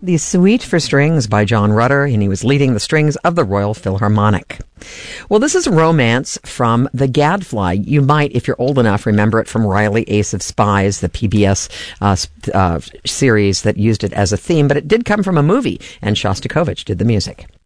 The Suite for Strings by John Rutter, and he was leading the strings of the Royal Philharmonic. Well, this is Romance from The Gadfly. You might, if you're old enough, remember it from Riley, Ace of Spies, the PBS series that used it as a theme, but it did come from a movie, and Shostakovich did the music.